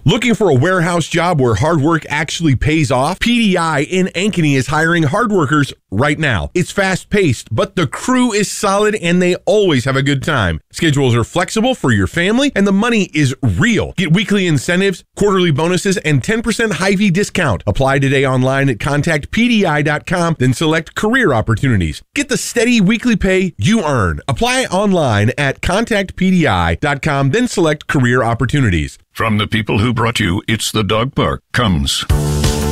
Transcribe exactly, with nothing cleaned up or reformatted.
Looking for a warehouse job where hard work actually pays off? P D I in Ankeny is hiring hard workers right now. It's fast-paced, but the crew is solid and they always have a good time. Schedules are flexible for your family and the money is real. Get weekly incentives, quarterly bonuses, and ten percent Hy-Vee discount. Apply today online at contact P D I dot com, then select career opportunities. Get the steady weekly pay you earn. Apply online at contact P D I dot com, then select career opportunities. From the people who brought you It's the Dog Park comes